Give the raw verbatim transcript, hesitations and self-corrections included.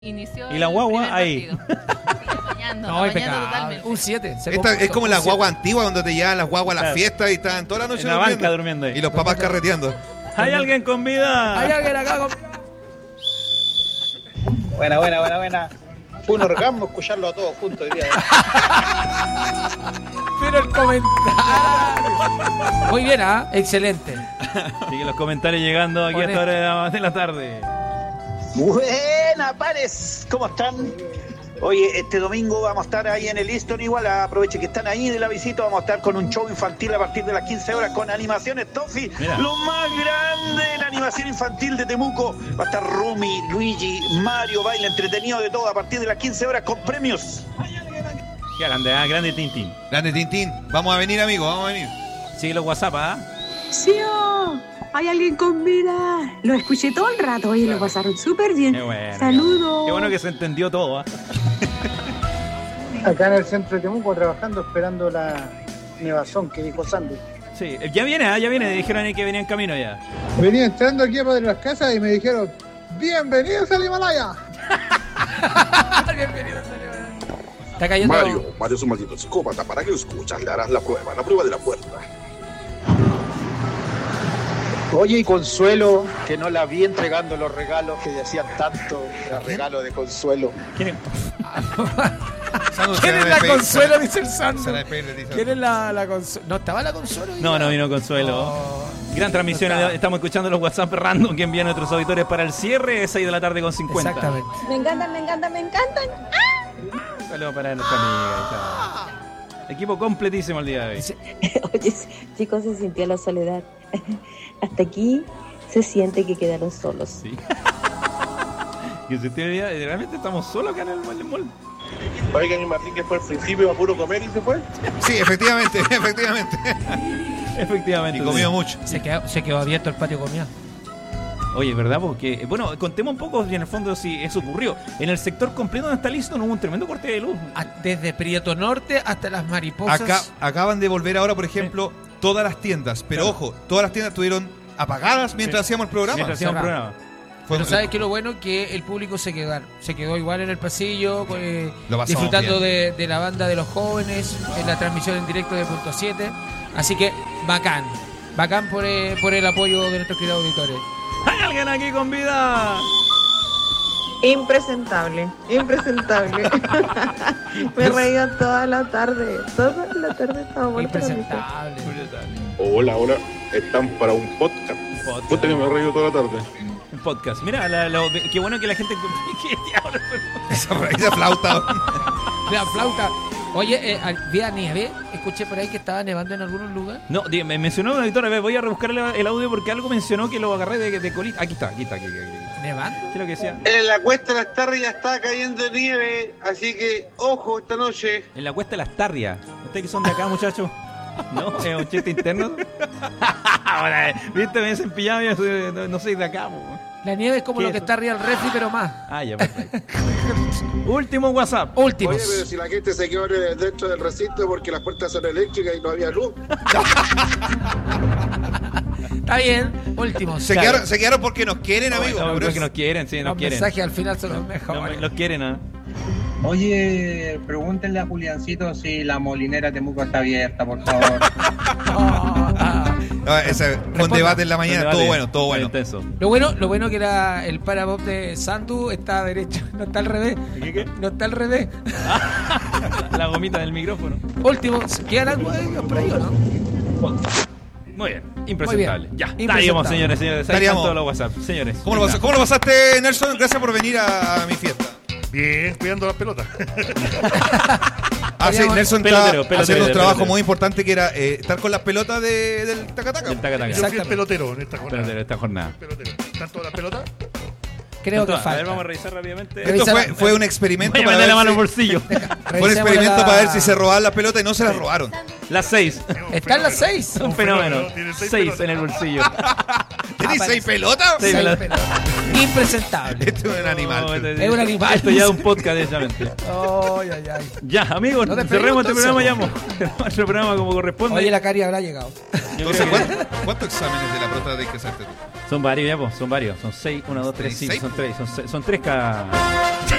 Inició y la guagua el ahí. Bañando, No, bañando impecable. totalmente. Un siete. Esta es como las guaguas antiguas donde te llevan las guaguas a las Claro. fiestas y están toda la noche En la durmiendo. banca durmiendo ahí. Y los papás carreteando. ¿Hay alguien con vida? Hay alguien acá con... Buena, buena, buena, buena. Fue un orgasmo escucharlo a todos juntos hoy día. Pero el comentario. Muy bien, ¿ah? Excelente. Sigue los comentarios llegando aquí a esta hora de la, de la tarde. Buena, pares. ¿Cómo están? Oye, este domingo vamos a estar ahí en el Easton igual. Aproveche que están ahí de la visita. Vamos a estar con un show infantil a partir de las quince horas con Animaciones Toffee. Mira. Lo más grande en animación infantil de Temuco. Va a estar Rumi, Luigi, Mario, baile entretenido de todo a partir de las quince horas con premios. Qué grande, ¿ah? Grande Tintín. Grande Tintín. Vamos a venir, amigos, vamos a venir. Sigue los WhatsApp, ¿ah? Sí, oh, hay alguien con vida. Lo escuché todo el rato y lo pasaron súper bien. Qué bueno. Saludos. Qué bueno que se entendió todo, ¿ah? Acá en el centro de Temuco trabajando, esperando la nevazón que dijo Sandy. Sí, ya viene, ¿ah? Ya viene. Dijeron ahí que venía en camino ya. Venía entrando aquí a Padre las Casas y me dijeron, bienvenidos al Himalaya. Bienvenidos a León. Está cayendo. Mario, Mario es un maldito psicópata. ¿Para qué lo escuchas? Le harás la prueba, la prueba de la puerta. Oye, y Consuelo, que no la vi entregando los regalos que decían tanto, el regalo de Consuelo. ¿Quién es? ¿Quién es la Consuelo? Dice el Santo. Se la espera, dice. ¿Quién es la, la Consuelo? ¿No estaba la Consuelo? No, no vino Consuelo. Oh. Gran transmisión. No está. Estamos escuchando los WhatsApp random que envían nuestros auditores para el cierre. seis de la tarde con cincuenta. Exactamente. Me encantan, me encantan, me encantan. Saludos para nuestra amiga. Chao. Equipo completísimo el día de hoy. Oye, chicos, se sintió la soledad. Hasta aquí se siente que quedaron solos. Sí. Que se tiene idea, realmente estamos solos acá en el, en el mall. Oigan, y Martín que fue al principio a puro comer y se fue. Sí, efectivamente, efectivamente. Efectivamente. Y comió mucho. Se quedó, se quedó abierto el patio comida. Oye, ¿verdad? Porque, bueno, contemos un poco y en el fondo si eso ocurrió. En el sector completo donde está listo no hubo un tremendo corte de luz. A- Desde Prieto Norte hasta las mariposas. Acá acaban de volver ahora, por ejemplo, todas las tiendas. Pero Claro. ojo, todas las tiendas estuvieron apagadas mientras Sí. hacíamos el programa. Mientras hacíamos cerrado. programa. Fue- Pero ¿sabes qué? Lo bueno que el público se quedó, se quedó igual en el pasillo, eh, Lo pasamos disfrutando bien. de, de la banda de los jóvenes, en la transmisión en directo de Punto siete. Así que bacán, bacán por, eh, por el apoyo de nuestros queridos auditores. ¿Hay alguien aquí con vida? Impresentable, impresentable. Me reía toda la tarde, toda la tarde estaba muerta la risa. Impresentable. Hola, hola. Están para un podcast. Podcast. Puta que me he reído toda la tarde. Un podcast. Mira, la, la- qué bueno que la gente... ¿Qué diablos? Esa, esa flauta. La flauta. Oye, eh, vi a nieve, escuché por ahí que estaba nevando en algunos lugares. No, di- me mencionó una editora, voy a rebuscar el, el audio porque algo mencionó que lo agarré de, de colita. Aquí está, aquí está, aquí, aquí, aquí. ¿Nevando? ¿Qué es lo que decía? En la Cuesta de las Tarrias está cayendo nieve, así que ojo esta noche. En la Cuesta de las Tarrias. ¿Ustedes que son de acá, muchachos? ¿No? ¿Es un chiste interno? Ahora, ¿viste? Me desempillado, yo soy- no, no soy de acá, po. La nieve es como ¿Qué lo es que eso? está arriba del refri, pero más. Ah, ya, perfecto. Último WhatsApp. Últimos. Oye, pero si la gente se quedó dentro del recinto porque las puertas son eléctricas y no había luz. Está bien, últimos. Se, Claro. quedaron, se quedaron porque nos quieren, amigos. No, por porque eso. nos quieren, sí, nos Los quieren. mensajes al final son los No, mejores. los quieren, ¿ah? Oye, pregúntenle a Juliancito si la molinera Temuco está abierta, por favor. No, ese fue un Responda. debate en la mañana, Debate. todo bueno, todo bueno. Intenso. Lo bueno, lo bueno que era el parabop de Sandu está derecho, no está al revés. ¿Qué, qué? No está al revés. La gomita del micrófono. Últimos, ¿quedan algo de ellos por ahí o no? Muy bien, impresentable. Muy bien. Ya, Impresentable. estaríamos, señores, señores. Ahí están Estaríamos. todos los WhatsApp, señores. ¿Cómo lo, venga. pas- ¿Cómo lo pasaste, Nelson? Gracias por venir a, a mi fiesta. Bien, cuidando las pelotas. Ah, sí, Estaríamos- Nelson Pelotero, está pelotero, haciendo un pelotero. trabajo muy importante que era eh, estar con las pelotas de, del tacataca. El taca, taca. Yo fui el pelotero en esta jornada. Pelotero, esta jornada. Pelotero. ¿Están todas las pelotas? Creo que Entonces, a ver, falta. vamos a revisar rápidamente. Esto Revisa fue, la- fue un experimento Voy a para meter la mano ver al si, bolsillo. fue un Revisemos experimento la- para ver si se robaban las pelotas y no se las robaron. Las seis. Están las seis. Un fenómeno. Tiene seis Seis pelotas. en el bolsillo. ¿Tenés seis pelotas? Seis Seis pelotas. pelotas. Impresentable. Este es un animal. No, este- Es un animal. Esto ya es un podcast, directamente. Ay, ay, ay. Ya, amigos, No te cerremos este pregunto, programa ya. Samu. mo. Cerremos nuestro programa como corresponde. Oye, la Cari habrá llegado. Yo Entonces, creo que- ¿cuántos, cuántos exámenes de la próstata hay que hacerte tú? Son varios ya, pues, son varios. Son seis, uno, dos, tres, cinco, ¿Seis? son tres. Son, se- son tres cada.